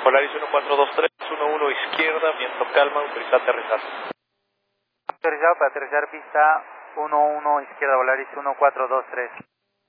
Volaris 1423, 11 izquierda, viento calma, autoriza aterrizar. Autorizado para aterrizar pista 11 izquierda, Volaris 1423.